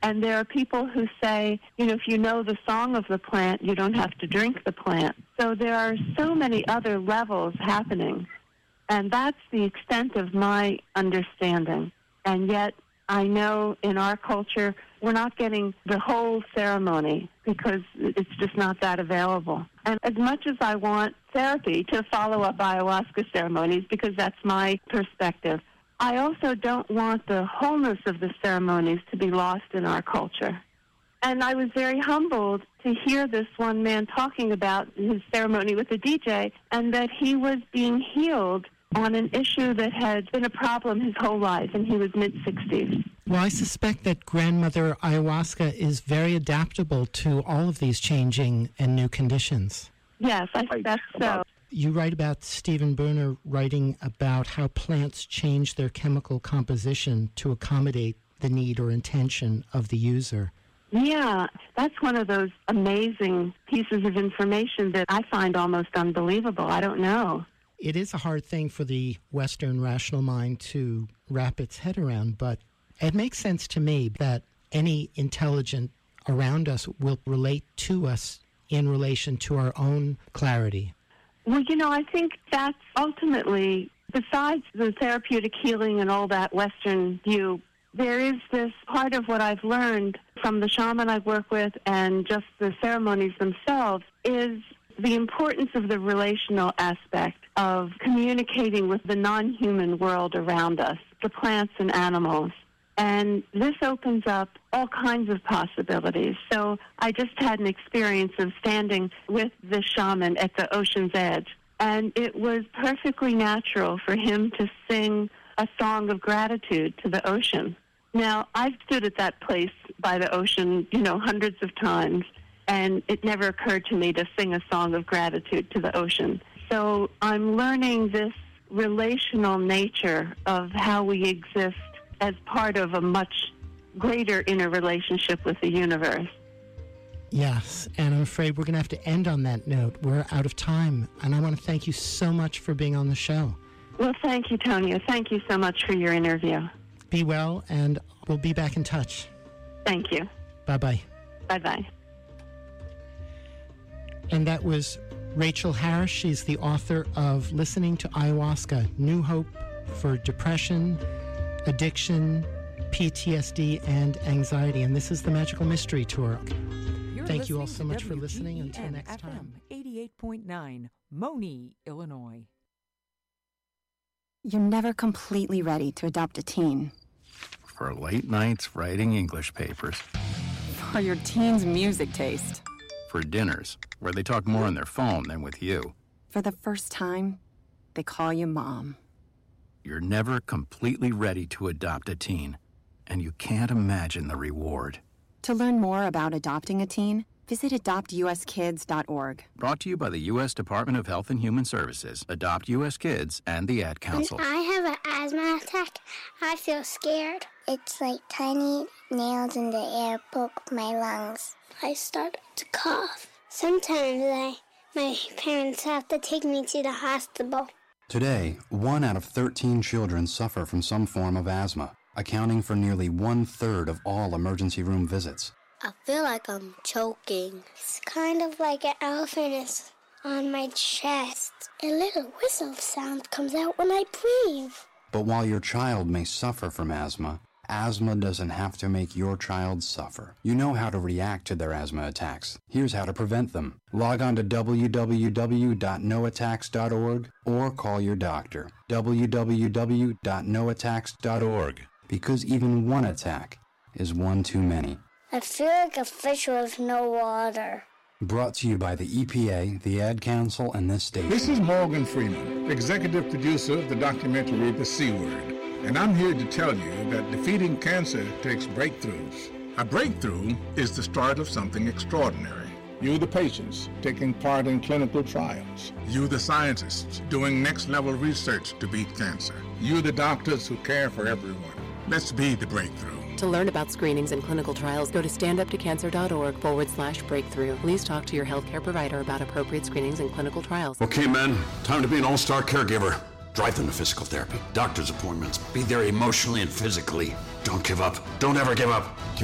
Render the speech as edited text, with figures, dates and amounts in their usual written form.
And there are people who say, if you know the song of the plant, you don't have to drink the plant. So there are so many other levels happening. And that's the extent of my understanding. And yet, I know in our culture, we're not getting the whole ceremony because it's just not that available. And as much as I want therapy to follow up ayahuasca ceremonies, because that's my perspective, I also don't want the wholeness of the ceremonies to be lost in our culture. And I was very humbled to hear this one man talking about his ceremony with the DJ and that he was being healed on an issue that had been a problem his whole life, and he was mid-60s. Well, I suspect that grandmother ayahuasca is very adaptable to all of these changing and new conditions. Yes, I suspect so. You write about Stephen Bruner writing about how plants change their chemical composition to accommodate the need or intention of the user. Yeah, that's one of those amazing pieces of information that I find almost unbelievable. I don't know. It is a hard thing for the Western rational mind to wrap its head around, but it makes sense to me that any intelligent around us will relate to us in relation to our own clarity. Well, I think that's ultimately, besides the therapeutic healing and all that Western view, there is this part of what I've learned from the shaman I work with and just the ceremonies themselves is the importance of the relational aspect of communicating with the non-human world around us, the plants and animals. And this opens up all kinds of possibilities. So I just had an experience of standing with the shaman at the ocean's edge, and it was perfectly natural for him to sing a song of gratitude to the ocean. Now, I've stood at that place by the ocean, hundreds of times, and it never occurred to me to sing a song of gratitude to the ocean. So I'm learning this relational nature of how we exist as part of a much greater interrelationship with the universe. Yes, and I'm afraid we're going to have to end on that note. We're out of time, and I want to thank you so much for being on the show. Well, thank you, Tonio. Thank you so much for your interview. Be well, and we'll be back in touch. Thank you. Bye-bye. Bye-bye. And that was Rachel Harris. She's the author of Listening to Ayahuasca, New Hope for Depression, Addiction, PTSD, and Anxiety. And this is the Magical Mystery Tour. Thank you all so much for listening. Until next time. 88.9, Moni, Illinois. You're never completely ready to adopt a teen. For late nights writing English papers. For your teen's music taste. For dinners, where they talk more on their phone than with you. For the first time, they call you Mom. You're never completely ready to adopt a teen, and you can't imagine the reward. To learn more about adopting a teen, visit adoptuskids.org. Brought to you by the U.S. Department of Health and Human Services, Adopt U.S. Kids, and the Ad Council. When I have an asthma attack, I feel scared. It's like tiny nails in the air poke my lungs. I start to cough. Sometimes my parents have to take me to the hospital. Today, 1 out of 13 children suffer from some form of asthma, accounting for nearly 1/3 of all emergency room visits. I feel like I'm choking. It's kind of like an elephant is on my chest. A little whistle sound comes out when I breathe. But while your child may suffer from asthma, asthma doesn't have to make your child suffer. You know how to react to their asthma attacks. Here's how to prevent them. Log on to www.noattacks.org or call your doctor. www.noattacks.org. Because even one attack is one too many. I feel like a fish with no water. Brought to you by the EPA, the Ad Council, and this station. This is Morgan Freeman, executive producer of the documentary The C Word. And I'm here to tell you that defeating cancer takes breakthroughs. A breakthrough is the start of something extraordinary. You, the patients, taking part in clinical trials. You, the scientists, doing next-level research to beat cancer. You, the doctors who care for everyone. Let's be the breakthrough. To learn about screenings and clinical trials, go to standuptocancer.org/breakthrough. Please talk to your healthcare provider about appropriate screenings and clinical trials. Okay, men, time to be an all-star caregiver. Drive them to physical therapy, doctor's appointments. Be there emotionally and physically. Don't give up. Don't ever give up.